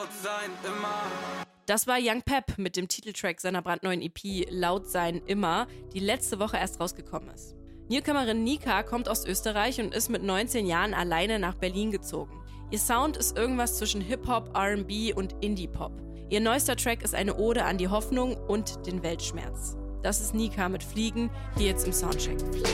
Das war Young Pep mit dem Titeltrack seiner brandneuen EP Laut sein immer, die letzte Woche erst rausgekommen ist. Newcomerin Nika kommt aus Österreich und ist mit 19 Jahren alleine nach Berlin gezogen. Ihr Sound ist irgendwas zwischen Hip-Hop, R&B und Indie-Pop. Ihr neuester Track ist eine Ode an die Hoffnung und den Weltschmerz. Das ist Nika mit Fliegen, hier jetzt im Soundcheck.